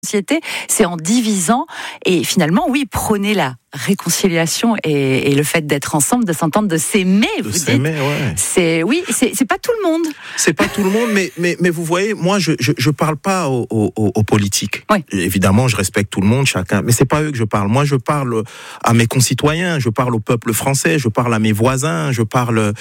société, c'est en divisant et finalement, oui, prôner la réconciliation et le fait d'être ensemble, de s'entendre, de s'aimer. Vous dites, ouais. C'est pas tout le monde. C'est pas tout le monde, mais vous voyez, moi, je parle pas aux politiques. Oui. Évidemment, je respecte tout le monde, chacun, mais c'est pas eux que je parle. Moi, je parle à mes concitoyens, je parle au peuple français, je parle à mes voisins, je parle,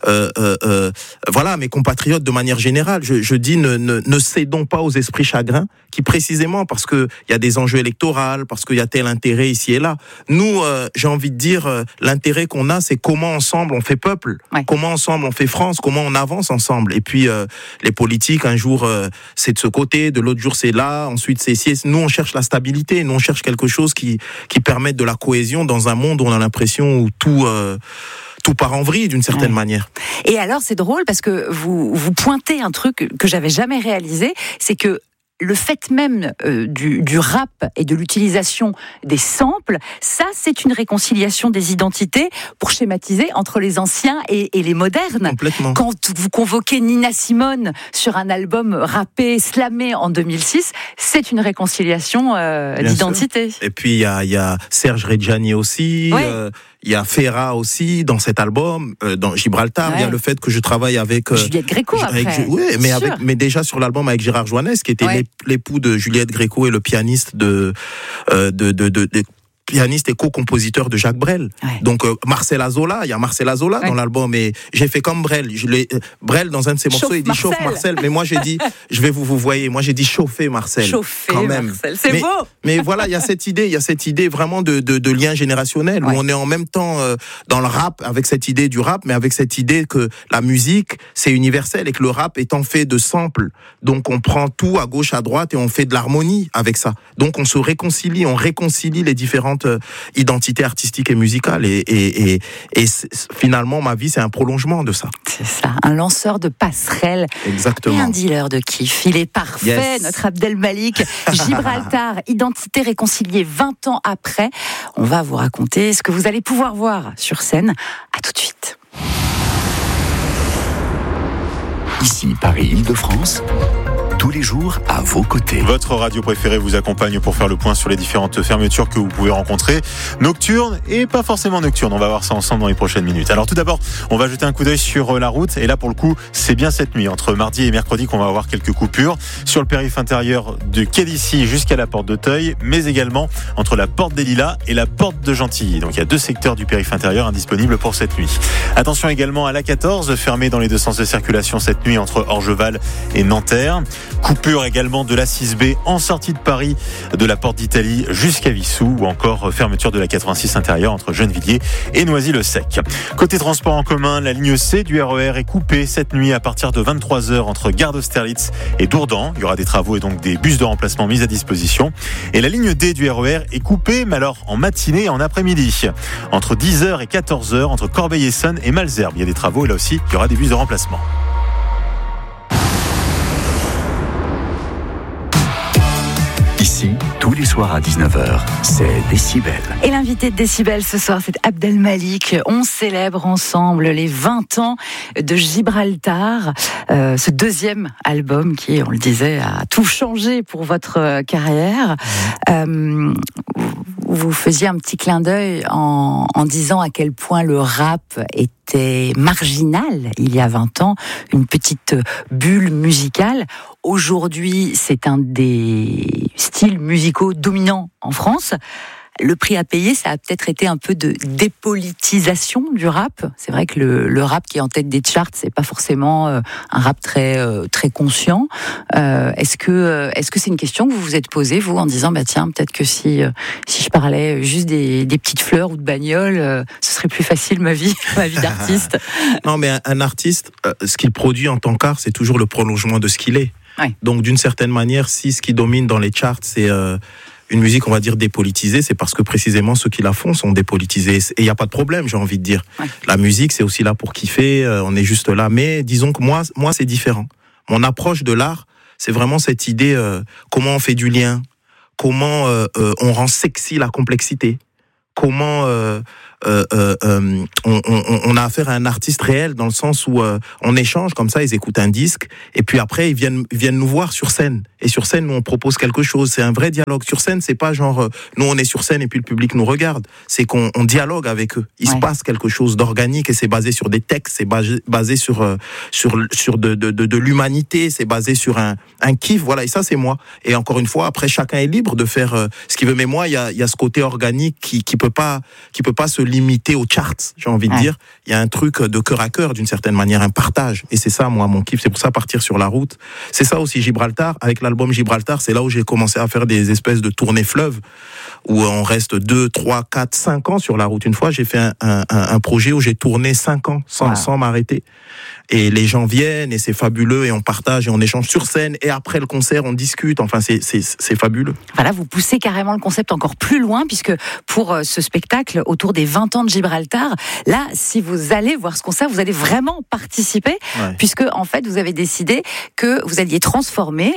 voilà, à mes compatriotes de manière générale. Je dis, ne cédons pas aux esprits chagrins, qui précisément parce que il y a des enjeux électoraux, parce qu'il y a tel intérêt ici et là. Nous, j'ai envie de dire, l'intérêt qu'on a, c'est comment ensemble on fait peuple, comment ensemble on fait France, comment on avance ensemble. Et puis les politiques, un jour c'est de ce côté, de l'autre jour c'est là, ensuite c'est ici. Nous on cherche la stabilité, nous on cherche quelque chose qui permette de la cohésion dans un monde où on a l'impression où tout part en vrille d'une certaine manière. Et alors c'est drôle parce que vous pointez un truc que j'avais jamais réalisé, c'est que le fait même du rap et de l'utilisation des samples, ça c'est une réconciliation des identités, pour schématiser, entre les anciens et les modernes. Complètement. Quand vous convoquez Nina Simone sur un album rappé, slamé en 2006, c'est une réconciliation d'identité. Et puis il y a Serge Reggiani aussi. Ouais. Il y a Ferra aussi dans cet album, dans Gibraltar. Il y a le fait que je travaille avec Juliette Gréco après. Oui, mais déjà sur l'album avec Gérard Joannès, qui était l'époux de Juliette Gréco et le pianiste pianiste et co-compositeur de Jacques Brel. Ouais. Donc Marcel Azola, il y a Marcel Azola dans l'album, et j'ai fait comme Brel. Brel dans un de ses morceaux, il dit chauffe Marcel, mais moi j'ai dit, je vais vous voyez, moi j'ai dit chauffer Marcel. Chauffer quand même. Marcel, c'est beau. Mais voilà, il y a cette idée vraiment de lien générationnel où on est en même temps dans le rap, avec cette idée du rap, mais avec cette idée que la musique c'est universel et que le rap étant fait de samples, donc on prend tout à gauche à droite et on fait de l'harmonie avec ça. Donc on se réconcilie, on réconcilie les différentes identités artistiques et musicales et finalement ma vie c'est un prolongement de ça. C'est ça, un lanceur de passerelles. Exactement. Et un dealer de kiff. Il est parfait, notre Abdel Malik. Gibraltar, identité réconciliée 20 ans après. On va vous raconter ce que vous allez pouvoir voir sur scène. À tout de suite. Ici Paris-Île-de-France, tous les jours à vos côtés. Votre radio préférée vous accompagne pour faire le point sur les différentes fermetures que vous pouvez rencontrer, nocturnes et pas forcément nocturnes. On va voir ça ensemble dans les prochaines minutes. Alors tout d'abord, on va jeter un coup d'œil sur la route, et là pour le coup, c'est bien cette nuit, entre mardi et mercredi, qu'on va avoir quelques coupures sur le périph' intérieur de quai d'Issy jusqu'à la porte d'Auteuil, mais également entre la porte des Lilas et la porte de Gentilly. Donc il y a 2 secteurs du périph' intérieur indisponibles pour cette nuit. Attention également à l'A14, fermée dans les 2 sens de circulation cette nuit entre Orgeval et Nanterre. Coupure également de la 6B en sortie de Paris, de la porte d'Italie jusqu'à Vissou, ou encore fermeture de la 86 intérieure entre Gennevilliers et Noisy-le-Sec. Côté transport en commun, la ligne C du RER est coupée cette nuit à partir de 23h entre Gare d'Austerlitz et Dourdan. Il y aura des travaux et donc des bus de remplacement mis à disposition. Et la ligne D du RER est coupée, mais alors en matinée et en après-midi, entre 10h et 14h entre Corbeil-Essonnes et Malesherbes. Il y a des travaux et là aussi, il y aura des bus de remplacement. Ici, tous les soirs à 19h, c'est Décibel. Et l'invité de Décibel ce soir, c'est Abdel Malik. On célèbre ensemble les 20 ans de Gibraltar, ce 2e album qui, on le disait, a tout changé pour votre carrière. Vous faisiez un petit clin d'œil en disant à quel point le rap était marginal il y a 20 ans, une petite bulle musicale. Aujourd'hui, c'est un des styles musicaux dominants en France. Le prix à payer, ça a peut-être été un peu de dépolitisation du rap. C'est vrai que le rap qui est en tête des charts, c'est pas forcément un rap très conscient. Est-ce que c'est une question que vous vous êtes posée, vous, en disant tiens, peut-être que si je parlais juste des petites fleurs ou de bagnoles, ce serait plus facile ma vie d'artiste. Non, mais un artiste, ce qu'il produit en tant qu'art, c'est toujours le prolongement de ce qu'il est. Ouais. Donc d'une certaine manière, si ce qui domine dans les charts, c'est une musique, on va dire, dépolitisée, c'est parce que précisément ceux qui la font sont dépolitisés. Et il n'y a pas de problème, j'ai envie de dire. Ouais. La musique, c'est aussi là pour kiffer, on est juste là. Mais disons que moi c'est différent. Mon approche de l'art, c'est vraiment cette idée, comment on fait du lien, comment on rend sexy la complexité, comment on a affaire à un artiste réel dans le sens où on échange comme ça, ils écoutent un disque et puis après ils viennent nous voir sur scène. Et sur scène, nous on propose quelque chose. C'est un vrai dialogue. Sur scène, c'est pas genre nous on est sur scène et puis le public nous regarde. C'est qu'on dialogue avec eux. Il se passe quelque chose d'organique et c'est basé sur des textes, c'est basé sur de l'humanité, c'est basé sur un kiff. Voilà, et ça c'est moi. Et encore une fois, après chacun est libre de faire ce qu'il veut. Mais moi, il y a ce côté organique qui peut pas se limiter aux charts. J'ai envie de dire, il y a un truc de cœur à cœur d'une certaine manière, un partage. Et c'est ça, moi, mon kiff. C'est pour ça partir sur la route. C'est ça aussi Gibraltar. Avec l'album Gibraltar, c'est là où j'ai commencé à faire des espèces de tournées fleuves où on reste 2, 3, 4, 5 ans sur la route. Une fois, j'ai fait un projet où j'ai tourné 5 ans sans m'arrêter. Et les gens viennent et c'est fabuleux et on partage et on échange sur scène et après le concert on discute. Enfin c'est fabuleux. Voilà, vous poussez carrément le concept encore plus loin puisque pour ce spectacle autour des 20 ans de Gibraltar, là si vous allez voir ce concert, vous allez vraiment participer puisque en fait vous avez décidé que vous alliez transformer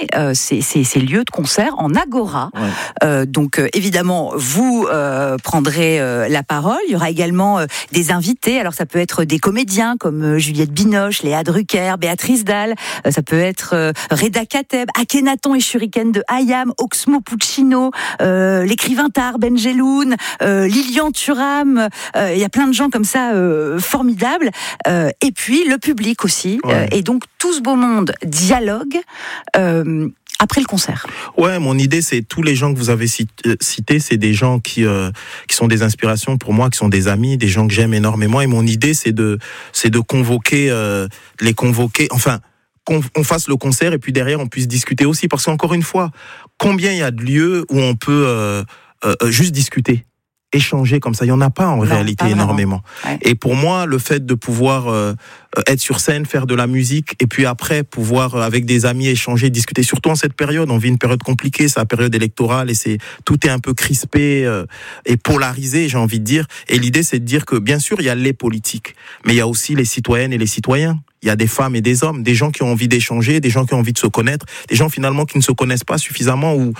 ces lieux de concert en agora. Donc évidemment vous prendrez la parole. Il y aura également des invités. Alors ça peut être des comédiens comme Juliette Binoche, Léa Drucker, Béatrice Dalle, ça peut être Reda Kateb, Akhenaton et Shuriken de Hayam, Oxmo Puccino, l'écrivain Tahar Benjeloun, Lilian Thuram, il y a plein de gens comme ça formidables, et puis le public aussi, et donc tout ce beau monde dialogue après le concert. Ouais, mon idée, c'est tous les gens que vous avez cités, c'est des gens qui sont des inspirations pour moi, qui sont des amis, des gens que j'aime énormément. Et mon idée, c'est de convoquer, les convoquer. Enfin, qu'on fasse le concert et puis derrière on puisse discuter aussi. Parce qu'encore une fois, combien il y a de lieux où on peut juste discuter, échanger comme ça, il y en a pas en réalité énormément. Et pour moi, le fait de pouvoir être sur scène, faire de la musique et puis après pouvoir avec des amis échanger, discuter, surtout en cette période, on vit une période compliquée, c'est la période électorale et tout est un peu crispé et polarisé, j'ai envie de dire. Et l'idée c'est de dire que bien sûr, il y a les politiques, mais il y a aussi les citoyennes et les citoyens. Il y a des femmes et des hommes, des gens qui ont envie d'échanger, des gens qui ont envie de se connaître, des gens finalement qui ne se connaissent pas suffisamment ou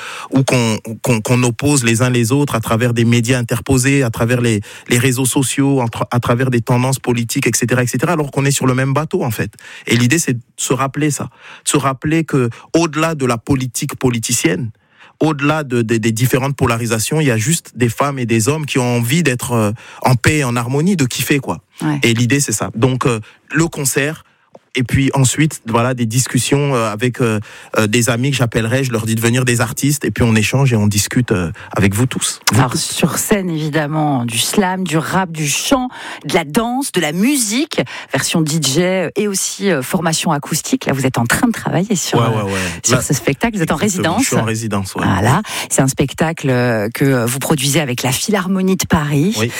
qu'on oppose les uns les autres à travers des médias interposés, à travers les réseaux sociaux, à travers des tendances politiques, etc., alors qu'on est sur le même bateau en fait. Et l'idée c'est de se rappeler ça, de se rappeler que au-delà de la politique politicienne, au-delà des différentes polarisations, il y a juste des femmes et des hommes qui ont envie d'être en paix et en harmonie, de kiffer quoi. Et l'idée c'est ça. Donc le concert. Et puis ensuite, voilà, des discussions avec des amis que j'appellerai, je leur dis de venir des artistes, et puis on échange et on discute avec vous tous. Alors sur scène, évidemment, du slam, du rap, du chant, de la danse, de la musique, version DJ et aussi formation acoustique. Là, vous êtes en train de travailler sur ce spectacle. Vous êtes en résidence. Je suis en résidence, Voilà, c'est un spectacle que vous produisez avec la Philharmonie de Paris. Oui.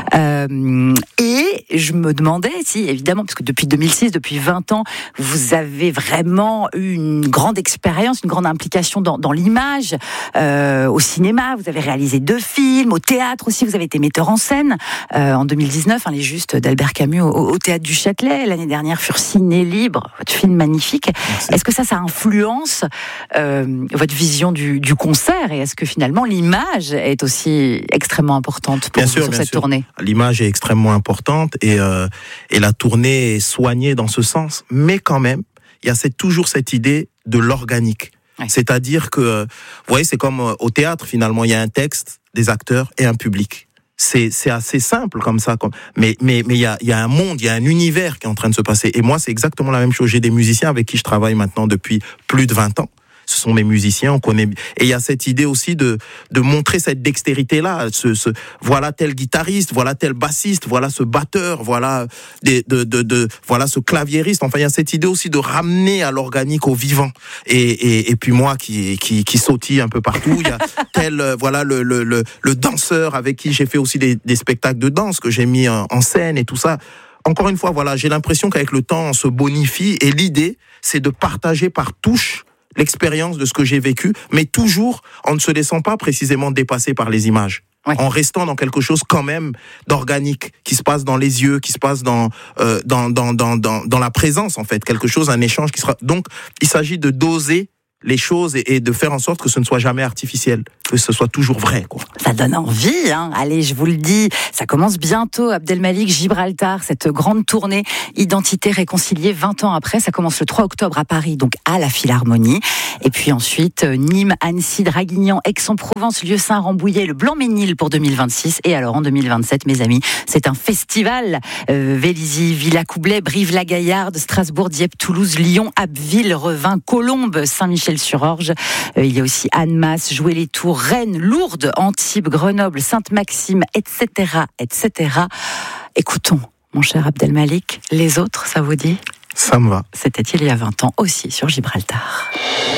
Et je me demandais si, évidemment, parce que depuis 2006, depuis 20 ans, vous avez vraiment eu une grande expérience, une grande implication dans l'image, au cinéma, vous avez réalisé 2 films, au théâtre aussi, vous avez été metteur en scène, en 2019, Les Justes d'Albert Camus au Théâtre du Châtelet, l'année dernière Furciné Libre, votre film magnifique. Merci. Est-ce que ça influence votre vision du concert, et est-ce que finalement l'image est aussi extrêmement importante pour vous sur cette tournée? L'image est extrêmement importante et la tournée est soignée dans ce sens. Mais quand même, il y a toujours cette idée de l'organique. C'est-à-dire que, vous voyez, c'est comme au théâtre, finalement, il y a un texte, des acteurs et un public. C'est assez simple comme ça. Mais il y a un monde, il y a un univers qui est en train de se passer. Et moi, c'est exactement la même chose. J'ai des musiciens avec qui je travaille maintenant depuis plus de 20 ans. Ce sont mes musiciens, on connaît. Et il y a cette idée aussi de montrer cette dextérité-là. Voilà tel guitariste, voilà tel bassiste, voilà ce batteur, voilà voilà ce claviériste. Enfin, il y a cette idée aussi de ramener à l'organique, au vivant. Et puis moi qui sautille un peu partout, il y a voilà le danseur avec qui j'ai fait aussi des spectacles de danse que j'ai mis en scène et tout ça. Encore une fois, voilà, j'ai l'impression qu'avec le temps, on se bonifie. Et l'idée, c'est de partager par touche l'expérience de ce que j'ai vécu, mais toujours en ne se laissant pas précisément dépasser par les images. En restant dans quelque chose quand même d'organique, qui se passe dans les yeux, qui se passe dans la présence en fait, quelque chose, un échange qui sera. Donc, il s'agit de doser les choses et de faire en sorte que ce ne soit jamais artificiel. que ce soit toujours vrai, quoi. Ça donne envie, hein. Allez, je vous le dis, ça commence bientôt, Abdelmalik, Gibraltar, cette grande tournée Identité réconciliée 20 ans après. Ça commence le 3 octobre à Paris, donc à la Philharmonie. Et puis ensuite, Nîmes, Annecy, Draguignan, Aix-en-Provence, Lieu-Saint, Rambouillet, le Blanc-Ménil pour 2026. Et alors en 2027, mes amis, c'est un festival. Vélizy, Villacoublay, Brive-la-Gaillarde, Strasbourg, Dieppe, Toulouse, Lyon, Abbeville, Revin, Colombes, Saint-Michel-sur-Orge. Il y a aussi Annemasse, Joué-les-Tours, Rennes, Lourdes, Antibes, Grenoble, Sainte-Maxime, etc., etc. Écoutons, mon cher Abdelmalik, les autres, ça vous dit ? Ça me va. C'était il y a 20 ans aussi sur Gibraltar.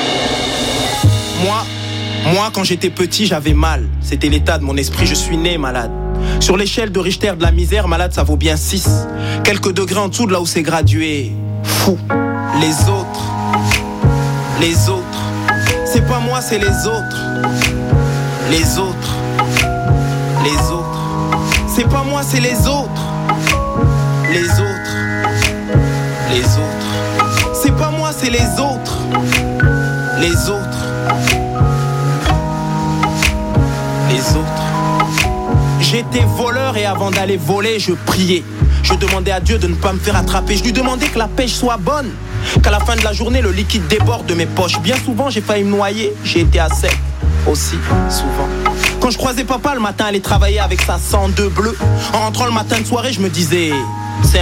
Moi, quand j'étais petit, j'avais mal. C'était l'état de mon esprit, je suis né malade. Sur l'échelle de Richter de la misère, malade, ça vaut bien 6. Quelques degrés en dessous de là où c'est gradué. Fou. Les autres. C'est pas moi, c'est les autres. Les autres. C'est pas moi, c'est les autres. Les autres. C'est pas moi, c'est les autres. Les autres. J'étais voleur et avant d'aller voler, je priais. Je demandais à Dieu de ne pas me faire attraper. Je lui demandais que la pêche soit bonne, qu'à la fin de la journée, le liquide déborde de mes poches. Bien souvent, j'ai failli me noyer. J'ai été à sec aussi, souvent. Quand je croisais papa le matin, aller travailler avec sa 102 bleue. En rentrant le matin de soirée, je me disais...